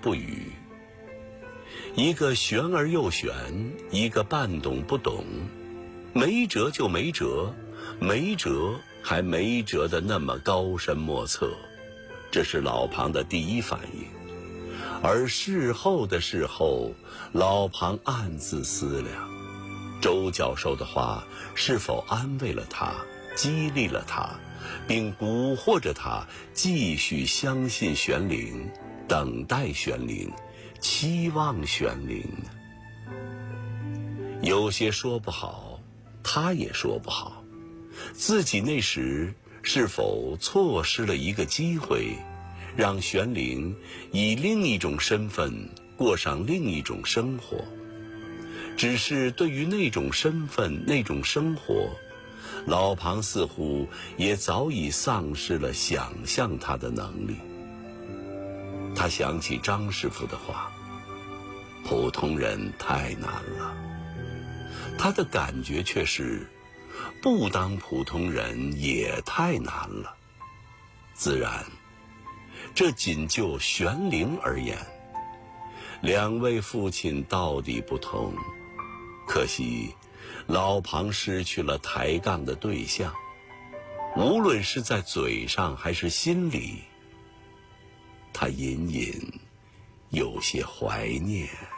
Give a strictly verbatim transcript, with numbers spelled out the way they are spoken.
不语。一个玄而又玄，一个半懂不懂，没辙就没辙，没辙还没辙的那么高深莫测，这是老庞的第一反应。而事后的事后，老庞暗自思量，周教授的话是否安慰了他，激励了他，并蛊惑着他继续相信玄灵，等待玄灵，期望玄灵呢？有些说不好，他也说不好，自己那时是否错失了一个机会，让玄灵以另一种身份过上另一种生活？只是对于那种身份，那种生活，老庞似乎也早已丧失了想象他的能力。他想起张师傅的话，普通人太难了。他的感觉却是，不当普通人也太难了。自然，这仅就玄灵而言，两位父亲道理不同，可惜老庞失去了抬杠的对象，无论是在嘴上还是心里，他隐隐有些怀念。